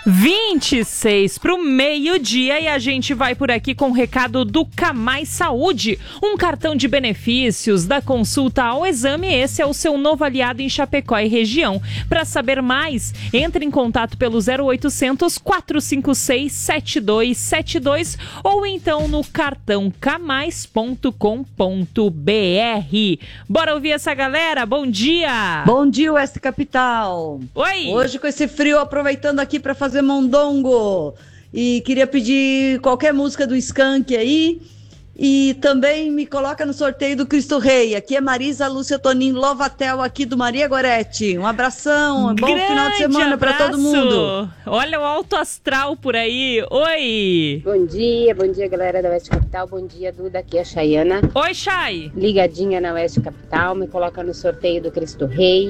26 para o meio-dia e a gente vai por aqui com o recado do Camais Saúde, um cartão de benefícios da consulta ao exame. Esse é o seu novo aliado em Chapecó e região. Para saber mais, entre em contato pelo 0800 456 7272 ou então no cartãocamais.com.br. Bora ouvir essa galera? Bom dia! Bom dia, Oeste Capital! Oi! Hoje com esse frio, aproveitando aqui para fazer mondongo, e queria pedir qualquer música do Skank aí, e também me coloca no sorteio do Cristo Rei. Aqui é Marisa Lúcia Tonin Lovatel, aqui do Maria Gorete. Um abração, bom final de semana para todo mundo. Olha o alto astral por aí. Oi! Bom dia galera da Oeste Capital, bom dia Duda, aqui é a Chayana. Oi, Chay! Ligadinha na Oeste Capital, me coloca no sorteio do Cristo Rei.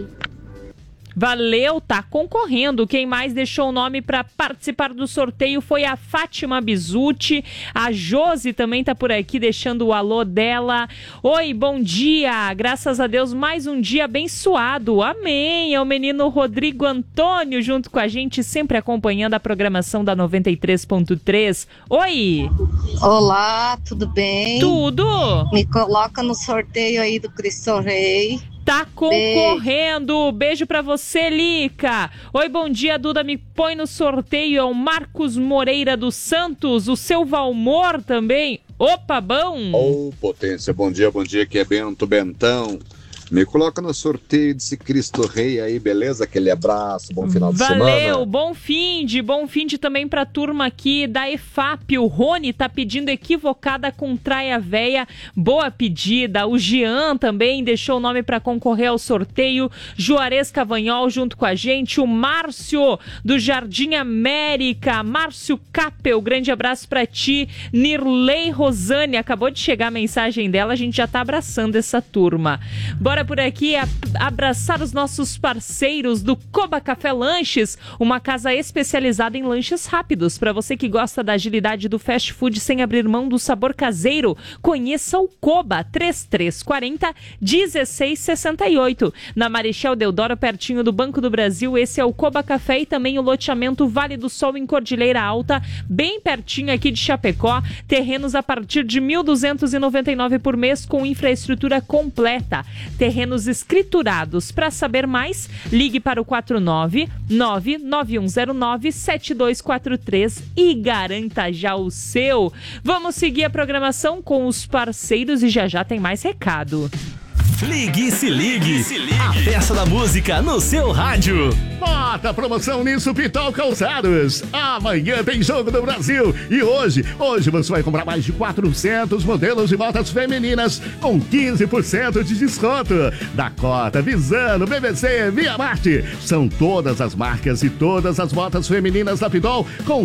Valeu, tá concorrendo. Quem mais deixou o nome para participar do sorteio foi a Fátima Bizuti. A Josi também tá por aqui deixando o alô dela. Oi, bom dia. Graças a Deus, mais um dia abençoado. Amém. É o menino Rodrigo Antônio junto com a gente, sempre acompanhando a programação da 93.3. Oi. Olá, tudo bem? Tudo. Me coloca no sorteio aí do Cristo Rei. Tá concorrendo. Beijo pra você, Lica. Oi, bom dia, Duda. Me põe no sorteio. É o Marcos Moreira dos Santos. O seu Valmor também. Opa, bom. Ô, potência. Bom dia, aqui é Bento Bentão. Me coloca no sorteio desse Cristo Rei aí, beleza? Aquele abraço, bom final de semana. Valeu, bom fim de também pra turma aqui da EFAP. O Rony tá pedindo equivocada com Traia Véia. Boa pedida. O Jean também deixou o nome pra concorrer ao sorteio. Juarez Cavanhol junto com a gente. O Márcio do Jardim América. Márcio Capel, grande abraço pra ti. Nirley Rosane, acabou de chegar a mensagem dela. A gente já tá abraçando essa turma. Bora por aqui abraçar os nossos parceiros do Coba Café Lanches, uma casa especializada em lanches rápidos. Para você que gosta da agilidade do fast food sem abrir mão do sabor caseiro, conheça o Coba 3340 1668. Na Marechal Deodoro, pertinho do Banco do Brasil, esse é o Coba Café e também o loteamento Vale do Sol em Cordilheira Alta, bem pertinho aqui de Chapecó. Terrenos a partir de R$ 1.299 por mês com infraestrutura completa. Terrenos escriturados. Para saber mais, ligue para o 499-9109-7243 e garanta já o seu. Vamos seguir a programação com os parceiros e já tem mais recado. Ligue e se ligue. A festa da música no seu rádio. Bota a promoção nisso Pitol Calçados. Amanhã tem Jogo do Brasil. E hoje você vai comprar mais de 400 modelos de botas femininas com 15% de desconto. Dakota, Visano, BBC, Via Marte. São todas as marcas e todas as botas femininas da Pitol com